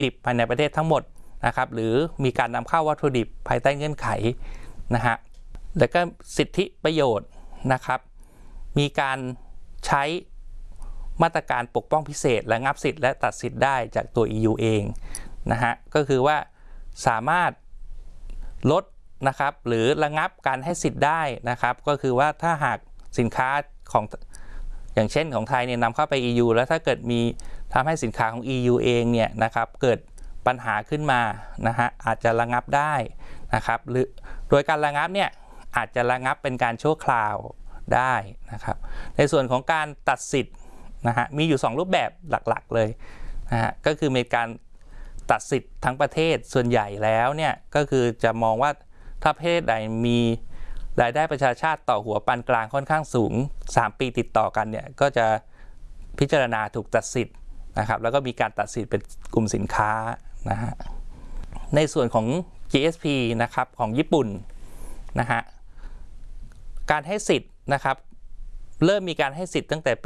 ดิบภายในประเทศทั้งหมดนะครับหรือมีการนำเข้าวัตถุดิบภายใต้เงื่อนไขนะฮะแล้วก็สิทธิประโยชน์นะครับมีการใช้มาตรการปกป้องพิเศษระงับสิทธิ์และตัดสิทธิ์ได้จากตัว EU เองนะฮะก็คือว่าสามารถลดนะครับหรือระงับการให้สิทธิ์ได้นะครับก็คือว่าถ้าหากสินค้าของอย่างเช่นของไทยเนี่ยนำเข้าไป EU แล้วถ้าเกิดมีทำให้สินค้าของ EU เองเนี่ยนะครับเกิดปัญหาขึ้นมานะฮะอาจจะระงับได้นะครับหรือโดยการระงับเนี่ยอาจจะระงับเป็นการชั่วคราวได้นะครับในส่วนของการตัดสิทธิ์นะฮะมีอยู่2รูปแบบหลักๆเลยนะฮะก็คือมีการตัดสิทธิ์ทั้งประเทศส่วนใหญ่แล้วเนี่ยก็คือจะมองว่าถ้าประเทศใดมีรายได้ประชาชาติต่อหัวปานกลางค่อนข้างสูง3 ปีติดต่อกันเนี่ยก็จะพิจารณาถูกตัดสิทธิ์นะครับแล้วก็มีการตัดสิทธิ์เป็นกลุ่มสินค้านะฮะในส่วนของ GSP นะครับของญี่ปุ่นนะฮะการให้สิทธิ์นะครับเริ่มมีการให้สิทธิ์ตั้งแต่ปี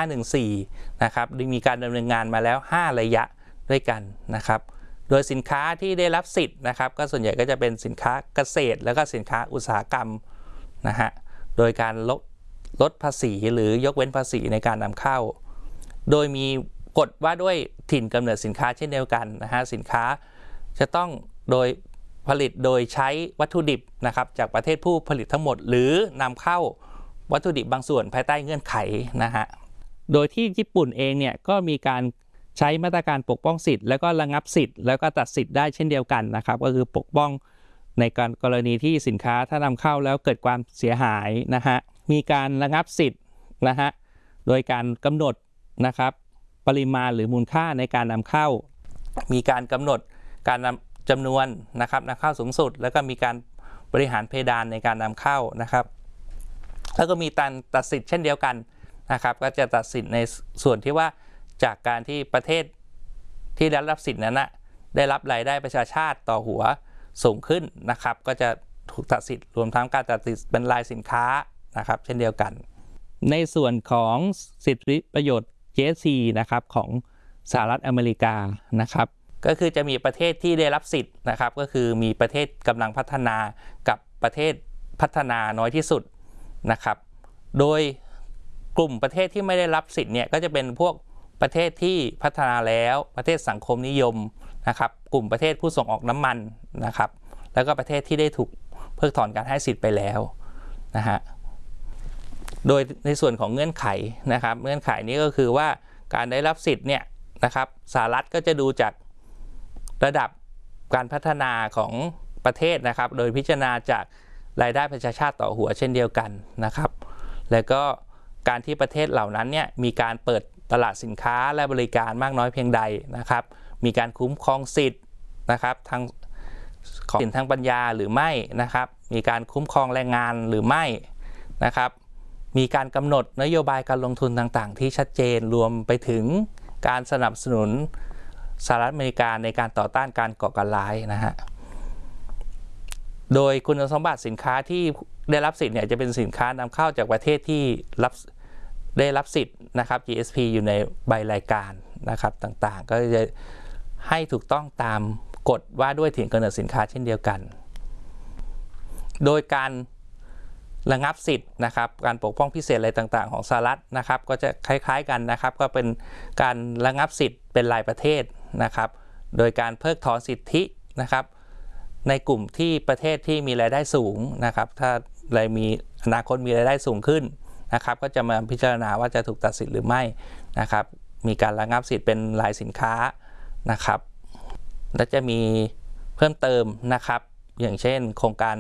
2514 นะครับมีการดำเนินงานมาแล้ว5 ระยะด้วยกันนะครับโดยสินค้าที่ได้รับสิทธิ์นะครับก็ส่วนใหญ่ก็จะเป็นสินค้าเกษตรแล้วก็สินค้าอุตสาหกรรมนะฮะโดยการลดภาษีหรือยกเว้นภาษีในการนำเข้าโดยมีกฎว่าด้วยถิ่นกำเนิดสินค้าเช่นเดียวกันนะฮะสินค้าจะต้องโดยผลิตโดยใช้วัตถุดิบนะครับจากประเทศผู้ผลิตทั้งหมดหรือนำเข้าวัตถุดิบบางส่วนภายใต้เงื่อนไขนะฮะโดยที่ญี่ปุ่นเองเนี่ยก็มีการใช้มาตรการปกป้องสิทธิ์แล้วก็ระงับสิทธิ์แล้วก็ตัดสิทธิ์ได้เช่นเดียวกันนะครับก็คือปกป้องในกรณีที่สินค้าถ้านำเข้าแล้วเกิดความเสียหายนะฮะมีการระงับสิทธิ์นะฮะโดยการกำหนดนะครับปริมาณหรือมูลค่าในการนำเข้ามีการกำหนดการนำจำนวนนะครับนำเข้าสูงสุดแล้วก็มีการบริหารเพดานในการนำเข้านะครับแล้วก็มีการตัดสิทธิ์เช่นเดียวกันนะครับก็จะตัดสินในส่วนที่ว่าจากการที่ประเทศที่ได้รับสิทธิ์นั้นนะได้รับรายได้ประชาชาติต่อหัวสูงขึ้นนะครับก็จะถูกตัดสิทธิ์รวมทั้งการตัดสิทธิ์เป็นรายสินค้านะครับเช่นเดียวกันในส่วนของสิทธิประโยชน์ GSP นะครับของสหรัฐอเมริกานะครับก็คือจะมีประเทศที่ได้รับสิทธิ์นะครับก็คือมีประเทศกำลังพัฒนากับประเทศพัฒนาน้อยที่สุดนะครับโดยกลุ่มประเทศที่ไม่ได้รับสิทธิ์เนี่ยก็จะเป็นพวกประเทศที่พัฒนาแล้วประเทศสังคมนิยมนะครับกลุ่มประเทศผู้ส่งออกน้ำมันนะครับแล้วก็ประเทศที่ได้ถูกเพิกถอนการให้สิทธิ์ไปแล้วนะฮะโดยในส่วนของเงื่อนไขนะครับเงื่อนไขนี้ก็คือว่าการได้รับสิทธิ์เนี่ยนะครับสหรัฐก็จะดูจากระดับการพัฒนาของประเทศนะครับโดยพิจารณาจากรายได้ประชาชาติต่อหัวเช่นเดียวกันนะครับแล้วก็การที่ประเทศเหล่านั้นเนี่ยมีการเปิดตลาดสินค้าและบริการมากน้อยเพียงใดนะครับมีการคุ้มครองสิทธิ์นะครับทางของสิทธิทางปัญญาหรือไม่นะครับมีการคุ้มครองแรงงานหรือไม่นะครับมีการกำหนดนโยบายการลงทุนต่างๆที่ชัดเจนรวมไปถึงการสนับสนุนสหรัฐอเมริกาในการต่อต้านการก่อการร้ายนะฮะโดยคุณสมบัติสินค้าที่ได้รับสิทธิ์เนี่ยจะเป็นสินค้านำเข้าจากประเทศที่ได้รับสิทธิ์นะครับ GSP อยู่ในใบรายการนะครับต่างๆก็จะให้ถูกต้องตามกฎว่าด้วยถิ่นกำเนิดสินค้าเช่นเดียวกันโดยการระงับสิทธิ์นะครับการปกป้องพิเศษอะไรต่างๆของสหรัฐนะครับก็จะคล้ายๆกันนะครับก็เป็นการระงับสิทธิ์เป็นรายประเทศนะครับโดยการเพิกถอนสิทธินะครับในกลุ่มที่ประเทศที่มีรายได้สูงนะครับถ้ามีอนาคตมีรายได้สูงขึ้นนะครับก็จะมาพิจารณาว่าจะถูกตัดสิทธิ์หรือไม่นะครับมีการระงับสิทธิ์เป็นรายสินค้านะครับและจะมีเพิ่มเติมนะครับอย่างเช่นโครงการ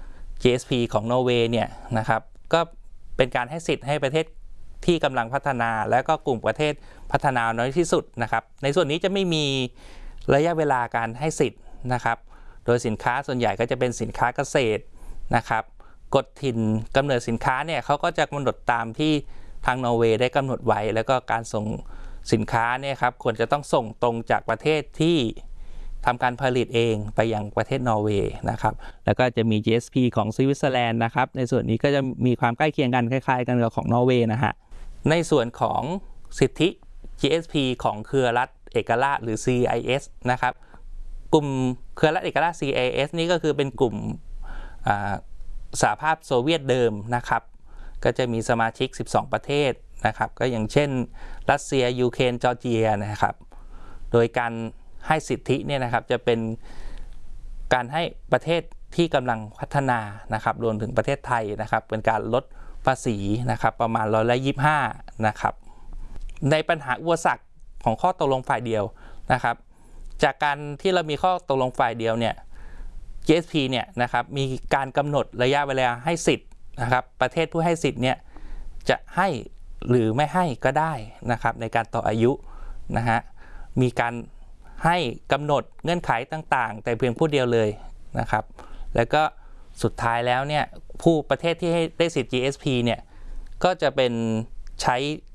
GSP ของนอร์เวย์เนี่ยนะครับก็เป็นการให้สิทธิ์ให้ประเทศที่กำลังพัฒนาและก็กลุ่มประเทศพัฒนาน้อยที่สุดนะครับในส่วนนี้จะไม่มีระยะเวลาการให้สิทธิ์นะครับโดยสินค้าส่วนใหญ่ก็จะเป็นสินค้าเกษตรนะครับกฎถิ่นกำเนิดสินค้าเนี่ยเขาก็จะกำหนดตามที่ทางนอร์เวย์ได้กำหนดไว้แล้วก็การส่งสินค้าเนี่ยครับควรจะต้องส่งตรงจากประเทศที่ทำการผลิตเองไปยังประเทศนอร์เวย์นะครับแล้วก็จะมี GSP ของสวิตเซอร์แลนด์นะครับในส่วนนี้ก็จะมีความใกล้เคียงกันคล้ายๆกันกับของนอร์เวย์นะฮะในส่วนของสิทธิ GSP ของเครือรัฐเอกราชหรือ CIS นะครับกลุ่มเครือรัฐเอกราช CIS นี่ก็คือเป็นกลุ่มสหภาพโซเวียตเดิมนะครับก็จะมีสมาชิก12ประเทศนะครับก็อย่างเช่นรัสเซียยูเครนจอร์เจียนะครับโดยการให้สิทธิเนี่ยนะครับจะเป็นการให้ประเทศที่กำลังพัฒนานะครับรวมถึงประเทศไทยนะครับเป็นการลดภาษีนะครับประมาณ125นะครับในปัญหาอุปสรรคของข้อตกลงฝ่ายเดียวนะครับจากการที่เรามีข้อตกลงฝ่ายเดียวเนี่ย GSP เนี่ยนะครับมีการกำหนดระยะเวลาให้สิทธิ์นะครับประเทศผู้ให้สิทธิ์เนี่ยจะให้หรือไม่ให้ก็ได้นะครับในการต่ออายุนะฮะมีการให้กำหนดเงื่อนไขต่างๆแต่เพียงผู้เดียวเลยนะครับแล้วก็สุดท้ายแล้วเนี่ยผู้ประเทศที่ให้ได้สิทธิ์ GSP เนี่ยก็จะเป็นใช้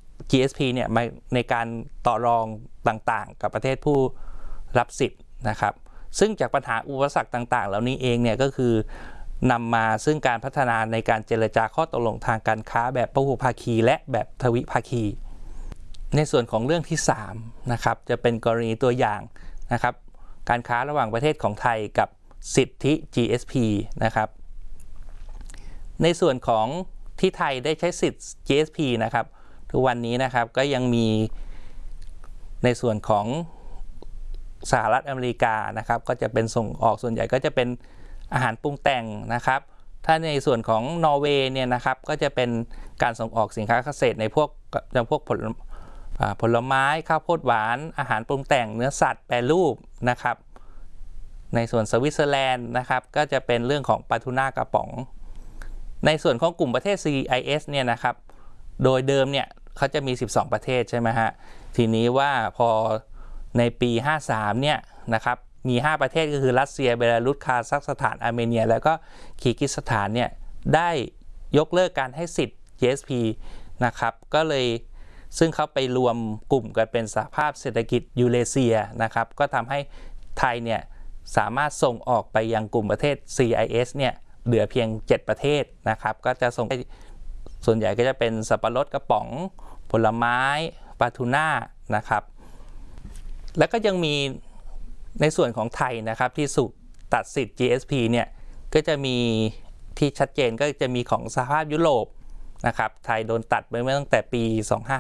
GSP เนี่ยในการต่อรองต่างๆกับประเทศผู้รับสิทธิ์นะครับซึ่งจากปัญหาอุปสรรคต่างๆเหล่านี้เองเนี่ยก็คือนำมาซึ่งการพัฒนาในการเจรจาข้อตกลงทางการค้าแบบพหุภาคีและแบบทวิภาคีในส่วนของเรื่องที่3นะครับจะเป็นกรณีตัวอย่างนะครับการค้าระหว่างประเทศของไทยกับสิทธิ GSP นะครับในส่วนของที่ไทยได้ใช้สิทธิ GSP นะครับทุกวันนี้นะครับก็ยังมีในส่วนของสหรัฐอเมริกานะครับก็จะเป็นส่งออกส่วนใหญ่ก็จะเป็นอาหารปรุงแต่งนะครับถ้าในส่วนของนอร์เวย์เนี่ยนะครับก็จะเป็นการส่งออกสินค้าเกษตรในพวกผลไม้ข้าวโพดหวานอาหารปรุงแต่งเนื้อสัตว์แปรรูปนะครับในส่วนสวิตเซอร์แลนด์นะครับก็จะเป็นเรื่องของปลาทูน่ากระป๋องในส่วนของกลุ่มประเทศ CIS เนี่ยนะครับโดยเดิมเนี่ยเขาจะมี12ประเทศใช่ไหมฮะทีนี้ว่าพอในปี53เนี่ยนะครับมี5ประเทศก็คือรัสเซียเบลารุสคาซัคสถานอาร์เมเนียแล้วก็คีร์กิสถานเนี่ยได้ยกเลิกการให้สิทธิ์ GSP นะครับก็เลยซึ่งเขาไปรวมกลุ่มกันเป็นสหภาพเศรษฐกิจยูเรเซียนะครับก็ทำให้ไทยเนี่ยสามารถส่งออกไปยังกลุ่มประเทศ CIS เนี่ยเหลือเพียง7ประเทศนะครับก็จะส่งส่วนใหญ่ก็จะเป็นสับปะรดกระป๋องผลไม้ปลาทูน่านะครับแล้วก็ยังมีในส่วนของไทยนะครับที่ถูกตัดสิทธิ์ GSP เนี่ยก็จะมีที่ชัดเจนก็จะมีของสหภาพยุโรปนะครับไทยโดนตัดไปเมื่อตั้งแต่ปี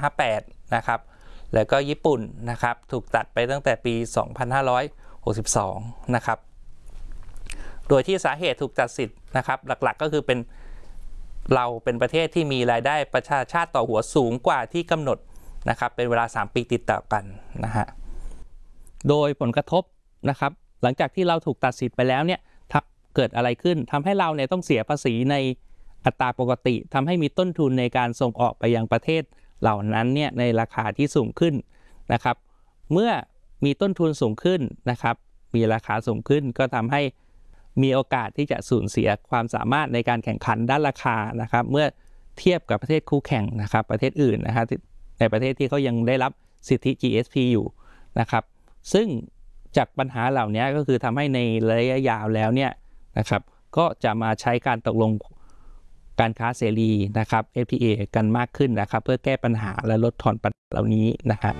2558นะครับแล้วก็ญี่ปุ่นนะครับถูกตัดไปตั้งแต่ปี2562นะครับโดยที่สาเหตุถูกตัดสิทธิ์นะครับหลักๆก็คือเราเป็นประเทศที่มีรายได้ประชาชาติต่อหัวสูงกว่าที่กำหนดนะครับเป็นเวลา3ปีติดต่อกันนะฮะโดยผลกระทบนะครับหลังจากที่เราถูกตัดสิทธิ์ไปแล้วเนี่ยเกิดอะไรขึ้นทำให้เราเนี่ยต้องเสียภาษีในอัตราปกติทำให้มีต้นทุนในการส่งออกไปยังประเทศเหล่านั้นเนี่ยในราคาที่สูงขึ้นนะครับเมื่อมีต้นทุนสูงขึ้นนะครับมีราคาสูงขึ้นก็ทำให้มีโอกาสที่จะสูญเสียความสามารถในการแข่งขันด้านราคานะครับเมื่อเทียบกับประเทศคู่แข่งนะครับประเทศอื่นนะครับในประเทศที่เขายังได้รับสิทธิ GSP อยู่นะครับซึ่งจากปัญหาเหล่านี้ก็คือทำให้ในระยะยาวแล้วเนี่ยนะครับก็จะมาใช้การตกลงการค้าเสรีนะครับ FTA กันมากขึ้นนะครับเพื่อแก้ปัญหาและลดทอนปัญหาเหล่านี้นะครับ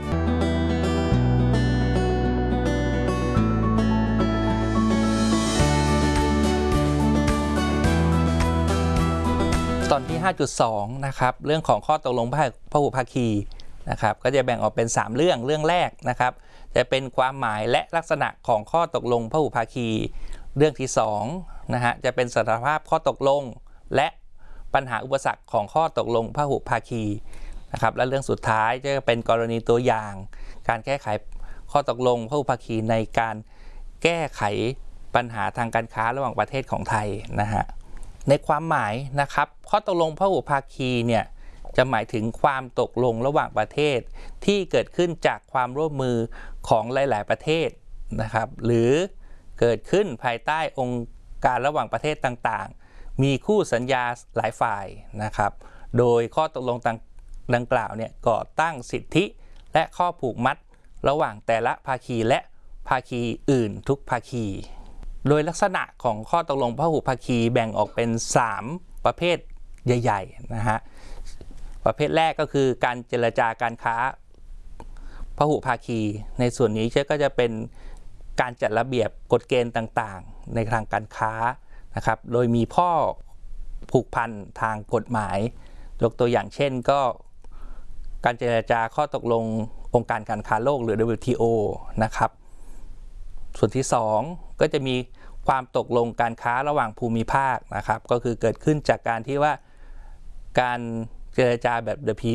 ตอนที่ 5.2 นะครับเรื่องของข้อตกลงพหุภาคีนะครับก็จะแบ่งออกเป็น3เรื่องแรกนะครับจะเป็นความหมายและลักษณะของข้อตกลงพหุภาคีเรื่องที่2นะฮะจะเป็นสถานภาพข้อตกลงและปัญหาอุปสรรคของข้อตกลงพหุภาคีนะครับและเรื่องสุดท้ายจะเป็นกรณีตัวอย่างการแก้ไขข้อตกลงพหุภาคีในการแก้ไขปัญหาทางการค้าระหว่างประเทศของไทยนะฮะในความหมายนะครับข้อตกลงพหุภาคีเนี่ยจะหมายถึงความตกลงระหว่างประเทศที่เกิดขึ้นจากความร่วมมือของหลายๆประเทศนะครับหรือเกิดขึ้นภายใต้องค์การระหว่างประเทศต่างๆมีคู่สัญญาหลายฝ่ายนะครับโดยข้อตกลงดังกล่าวเนี่ยก่อตั้งสิทธิและข้อผูกมัดระหว่างแต่ละภาคีและภาคีอื่นทุกภาคีโดยลักษณะของข้อตกลงพหุภาคีแบ่งออกเป็น3ประเภทใหญ่ๆนะฮะประเภทแรกก็คือการเจรจาการค้าพพหุภาคีในส่วนนี้ก็จะเป็นการจัดระเบียบกฎเกณฑ์ต่างๆในทางการค้านะครับโดยมีข้อผูกพันทางกฎหมายยกตัวอย่างเช่นก็การเจรจาข้อตกลงองค์การการค้าโลกหรือ WTO นะครับส่วนที่2ก็จะมีความตกลงการค้าระหว่างภูมิภาคนะครับก็คือเกิดขึ้นจากการที่ว่าการเจรจาแบบ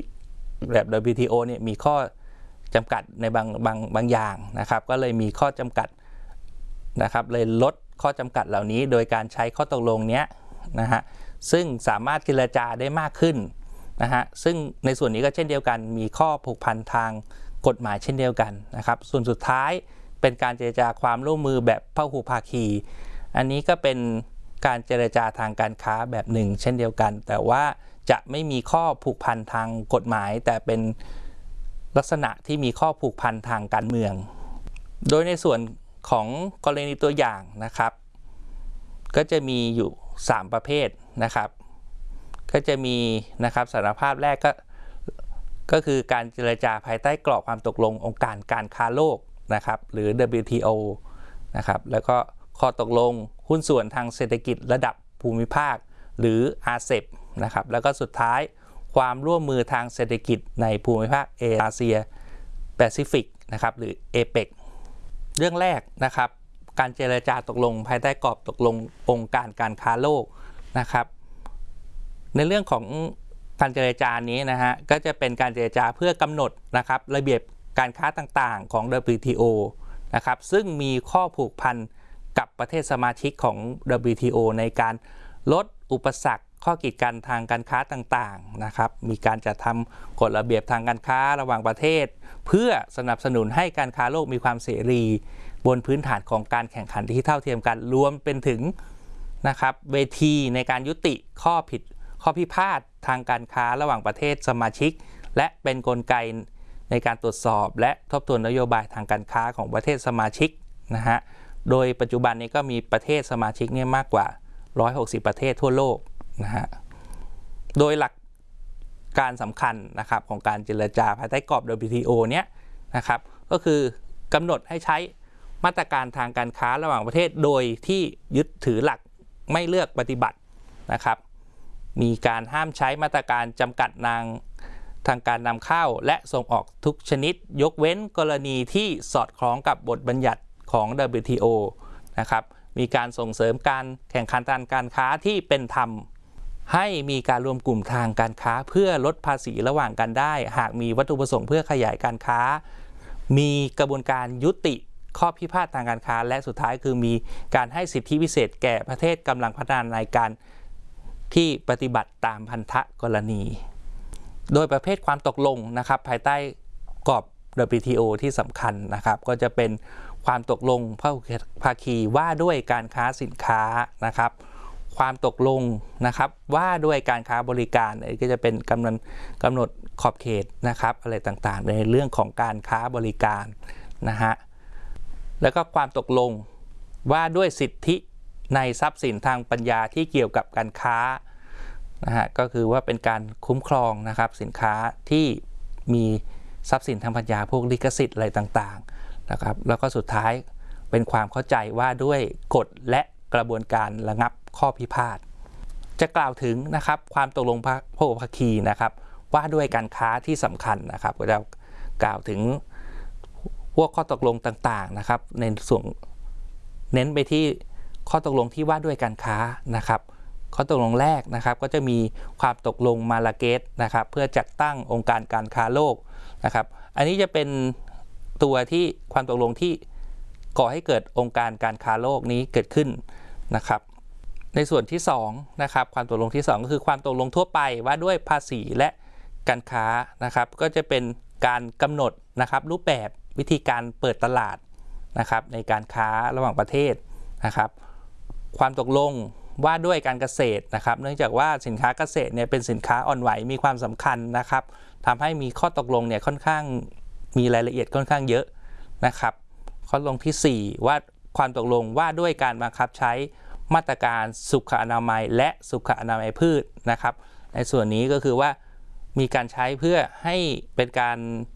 WTO เนี่ยมีข้อจำกัดในบางอย่างนะครับก็เลยมีข้อจำกัดนะครับเลยลดข้อจำกัดเหล่านี้โดยการใช้ข้อตกลงนี้นะฮะซึ่งสามารถเจรจาได้มากขึ้นนะฮะซึ่งในส่วนนี้ก็เช่นเดียวกันมีข้อผูกพันทางกฎหมายเช่นเดียวกันนะครับส่วนสุดท้ายเป็นการเจรจาความร่วมมือแบบพหุภาคีอันนี้ก็เป็นการเจรจาทางการค้าแบบหนึ่งเช่นเดียวกันแต่ว่าจะไม่มีข้อผูกพันทางกฎหมายแต่เป็นลักษณะที่มีข้อผูกพันทางการเมืองโดยในส่วนของกรณีตัวอย่างนะครับก็จะมีอยู่3ประเภทนะครับก็จะมีนะครับสารภาพแรกก็คือการเจรจาภายใต้กรอบความตกลงองค์การการค้าโลกนะครับหรือ WTO นะครับแล้วก็ข้อตกลงหุ้นส่วนทางเศรษฐกิจระดับภูมิภาคหรือ RCEP นะครับแล้วก็สุดท้ายความร่วมมือทางเศรษฐกิจในภูมิภาคอาเซียแปซิฟิกนะครับหรือ APEC เรื่องแรกนะครับการเจรจาตกลงภายใต้กรอบตกลงองค์การการค้าโลกนะครับในเรื่องของการเจรจานี้นะฮะก็จะเป็นการเจรจาเพื่อกำหนดนะครับระเบียบการค้าต่างๆของ WTO นะครับซึ่งมีข้อผูกพันกับประเทศสมาชิกของ WTO ในการลดอุปสรรคข้อกีดกันทางการค้าต่างๆนะครับมีการจัดทำกฎระเบียบทางการค้าระหว่างประเทศเพื่อสนับสนุนให้การค้าโลกมีความเสรีบนพื้นฐานของการแข่งขันที่เท่าเทียมกันรวมเป็นถึงนะครับเวทีในการยุติข้อพิพาททางการค้าระหว่างประเทศสมาชิกและเป็นกลไกในการตรวจสอบและทบทวนนโยบายทางการค้าของประเทศสมาชิกนะฮะโดยปัจจุบันนี้ก็มีประเทศสมาชิกเนี่ยมากกว่า160ประเทศทั่วโลกนะฮะโดยหลักการสำคัญนะครับของการเจรจาภายใต้กรอบ WTO เนี่ยนะครับก็คือกำหนดให้ใช้มาตรการทางการค้าระหว่างประเทศโดยที่ยึดถือหลักไม่เลือกปฏิบัตินะครับมีการห้ามใช้มาตรการจำกัดทางการนำเข้าและส่งออกทุกชนิดยกเว้นกรณีที่สอดคล้องกับบทบัญญัติของ WTO นะครับมีการส่งเสริมการแข่งขันทางการค้าที่เป็นธรรมให้มีการรวมกลุ่มทางการค้าเพื่อลดภาษีระหว่างกันได้หากมีวัตถุประสงค์เพื่อขยายการค้ามีกระบวนการยุติข้อพิพาททางการค้าและสุดท้ายคือมีการให้สิทธิพิเศษแก่ประเทศกำลังพัฒนาในการที่ปฏิบัติตามพันธกรณีโดยประเภทความตกลงนะครับภายใต้กรอบ WTO ที่สำคัญนะครับก็จะเป็นความตกลงพหุภาคีว่าด้วยการค้าสินค้านะครับความตกลงนะครับว่าด้วยการค้าบริการก็จะเป็นกำหนดขอบเขตนะครับอะไรต่างๆในเรื่องของการค้าบริการนะฮะแล้วก็ความตกลงว่าด้วยสิทธิในทรัพย์สินทางปัญญาที่เกี่ยวกับการค้านะฮะก็คือว่าเป็นการคุ้มครองนะครับสินค้าที่มีทรัพย์สินทางปัญญาพวกลิขสิทธิ์อะไรต่างๆนะครับแล้วก็สุดท้ายเป็นความเข้าใจว่าด้วยกฎและกระบวนการระงับข้อพิพาทจะกล่าวถึงนะครับความตกลงพหุภาคีนะครับว่าด้วยการค้าที่สำคัญนะครับก็จะกล่าวถึงพวกข้อตกลงต่างๆนะครับในส่วนเน้นไปที่ข้อตกลงที่ว่าด้วยการค้านะครับข้อตกลงแรกนะครับก็จะมีความตกลงมาราเกสนะครับเพื่อจัดตั้งองค์การการค้าโลกนะครับอันนี้จะเป็นตัวที่ความตกลงที่ก่อให้เกิดองค์การการค้าโลกนี้เกิดขึ้นนะครับในส่วนที่2นะครับความตกลงที่2ก็คือความตกลงทั่วไปว่าด้วยภาษีและการค้านะครับก็จะเป็นการกำหนดนะครับรูปแบบวิธีการเปิดตลาดนะครับในการค้าระหว่างประเทศนะครับความตกลงว่าด้วยการเกษตรนะครับเนื่องจากว่าสินค้าเกษตรเนี่ยเป็นสินค้าอ่อนไหวมีความสำคัญนะครับทำให้มีข้อตกลงเนี่ยค่อนข้างมีรายละเอียดค่อนข้างเยอะนะครับข้อตกลงที่4ว่าความตกลงว่าด้วยการบังคับใช้มาตรการสุขอนามัยและสุขอนามัยพืชนะครับในส่วนนี้ก็คือว่ามีการใช้เพื่อให้เป็นการ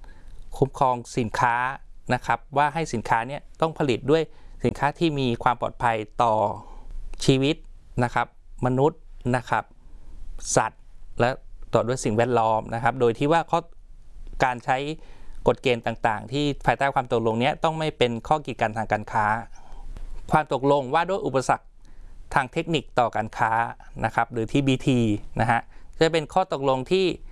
คุ้มครองสินค้านะครับว่าให้สินค้าเนี่ยต้องผลิตด้วยสินค้าที่มีความปลอดภัยต่อชีวิตนะครับมนุษย์นะครับสัตว์และต่อด้วยสิ่งแวดล้อมนะครับโดยที่ว่าการใช้กฎเกณฑ์ต่างๆที่ภายใต้ความตกลงนี้ต้องไม่เป็นข้อกีดกันทางการค้าความตกลงว่าด้วยอุปสรรคทางเทคนิคต่อการค้านะครับหรือ TBT นะฮะจะเป็นข้อตกลงที่